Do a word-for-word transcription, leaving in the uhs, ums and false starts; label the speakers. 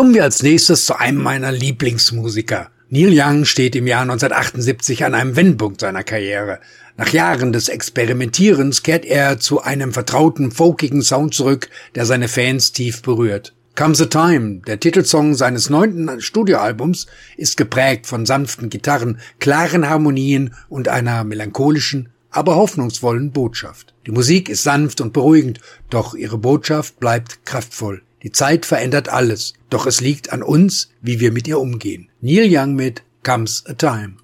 Speaker 1: Kommen wir als nächstes zu einem meiner Lieblingsmusiker. Neil Young steht im Jahr neunzehnhundertachtundsiebzig an einem Wendepunkt seiner Karriere. Nach Jahren des Experimentierens kehrt er zu einem vertrauten, folkigen Sound zurück, der seine Fans tief berührt. Comes a Time, der Titelsong seines neunten Studioalbums, ist geprägt von sanften Gitarren, klaren Harmonien und einer melancholischen, aber hoffnungsvollen Botschaft. Die Musik ist sanft und beruhigend, doch ihre Botschaft bleibt kraftvoll. Die Zeit verändert alles, doch es liegt an uns, wie wir mit ihr umgehen. Neil Young mit Comes a Time.